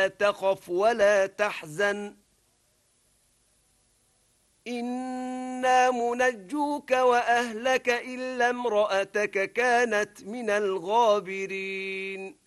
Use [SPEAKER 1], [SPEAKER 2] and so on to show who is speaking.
[SPEAKER 1] ولا تخف ولا تحزن إنا منجوك وأهلك إلا امرأتك كانت من الغابرين